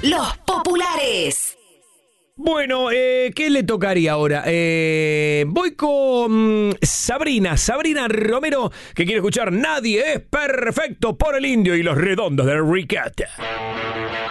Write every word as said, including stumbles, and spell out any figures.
Los populares. Bueno, eh, ¿qué le tocaría ahora? Eh, voy con Sabrina, Sabrina Romero, que quiere escuchar Nadie es perfecto por el Indio y los Redondos de Enriqueta.